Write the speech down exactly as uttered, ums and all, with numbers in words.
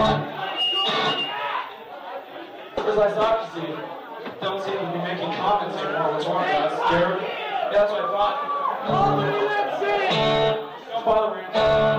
Because I thought, you see, don't seem to be making comments anymore. What's wrong? That's scared. Yeah, that's what I thought. Don't bother me.